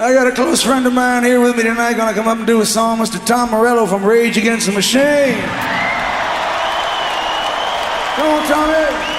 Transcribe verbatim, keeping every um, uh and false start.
I got a close friend of mine here with me tonight, gonna come up and do a song, Mister Tom Morello from Rage Against the Machine. Come on, Tommy.